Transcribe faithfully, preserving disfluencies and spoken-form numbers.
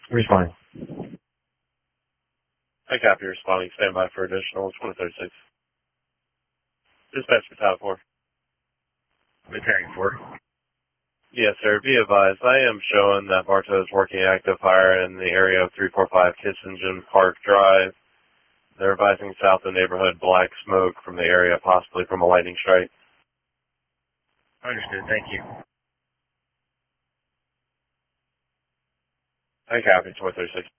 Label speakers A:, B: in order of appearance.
A: Responding.
B: I copy, responding. Stand by for additional twenty thirty-six. Dispatch for Tower four.
A: Repairing four.
B: Yes, sir. Be advised, I am showing that Bartow is working active fire in the area of three forty-five Kissingen Park Drive. They're advising south of the neighborhood black smoke from the area, possibly from a lightning strike.
A: Understood. Thank you.
B: I copy, twenty thirty-six.